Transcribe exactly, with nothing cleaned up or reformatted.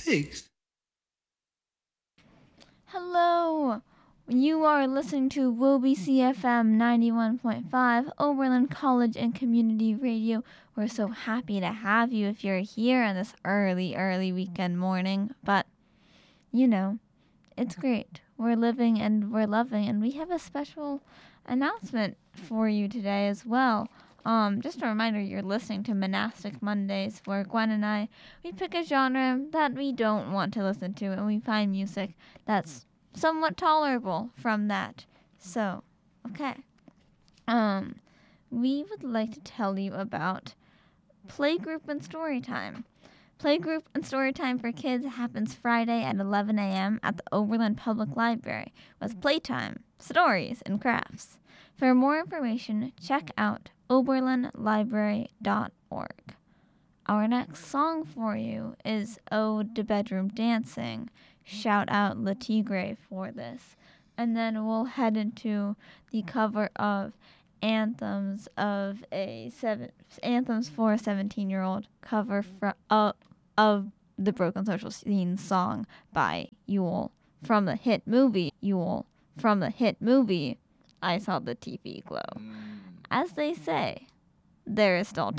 six. Hello! You are listening to W O B C F M ninety-one point five, Oberlin College and Community Radio. We're so happy to have you if you're here on this early, early weekend morning. But, you know, it's great. We're living and we're loving, and we have a special announcement for you today as well. Um, just a reminder, you're listening to Monastic Mondays, where Gwen and I, we pick a genre that we don't want to listen to, and we find music that's somewhat tolerable from that. So, okay. Um, we would like to tell you about Playgroup and Storytime. Playgroup and Storytime for Kids happens Friday at eleven a.m. at the Oberlin Public Library with playtime, stories, and crafts. For more information, check out oberlin library dot org. Our next song for you is Ode to Bedroom Dancing. Shout out La Tigre for this. And then we'll head into the cover of Anthems of a seven Anthems for a seventeen-year-old cover fr- uh, of the Broken Social Scene song by Yule from the hit movie Yule from the hit movie I Saw the T V Glow. As they say, there is still